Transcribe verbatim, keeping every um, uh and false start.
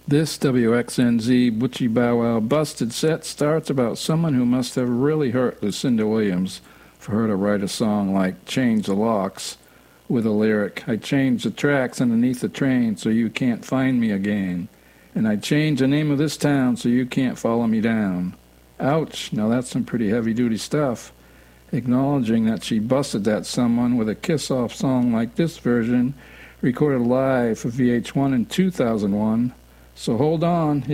This W X N Z Butchie Bow Wow Busted set starts about someone who must have really hurt Lucinda Williams for her to write a song like Change the Locks with a lyric, I changed the tracks underneath the train so you can't find me again, and I changed the name of this town so you can't follow me down. Ouch, now that's some pretty heavy-duty stuff. Acknowledging that she busted that someone with a kiss-off song like this version, recorded live for V H one in two thousand one. So hold on,